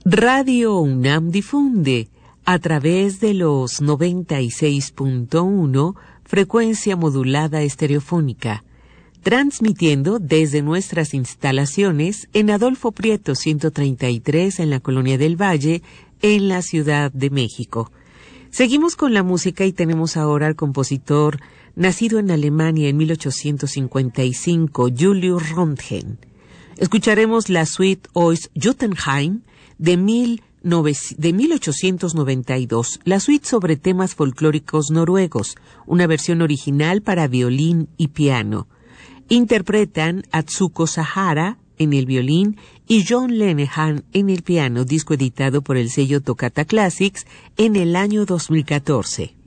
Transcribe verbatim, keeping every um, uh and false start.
Radio UNAM difunde a través de los noventa y seis punto uno frecuencia modulada estereofónica, transmitiendo desde nuestras instalaciones en Adolfo Prieto ciento treinta y tres en la Colonia del Valle, en la Ciudad de México. Seguimos con la música y tenemos ahora al compositor nacido en Alemania en mil ochocientos cincuenta y cinco, Julius Röntgen. Escucharemos la suite Ois Jotunheim de, mil ochocientos noventa y dos, la suite sobre temas folclóricos noruegos, una versión original para violín y piano. Interpretan Atsuko Sahara en el violín y John Lenehan en el piano, disco editado por el sello Toccata Classics en el año dos mil catorce.